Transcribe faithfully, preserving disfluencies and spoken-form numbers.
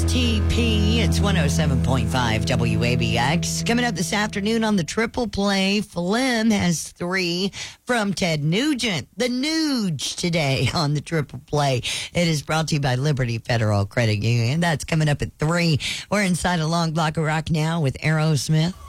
T P. It's one oh seven point five W A B X. Coming up this afternoon on the Triple Play, Phlegm has three from Ted Nugent. The Nuge today on the Triple Play. It is brought to you by Liberty Federal Credit Union. That's coming up at three. We're inside a long block of rock now with Aerosmith.